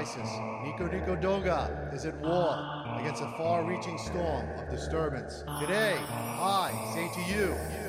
crisis. Nico Doga is at war against a far-reaching storm of disturbance. Today, I say to you,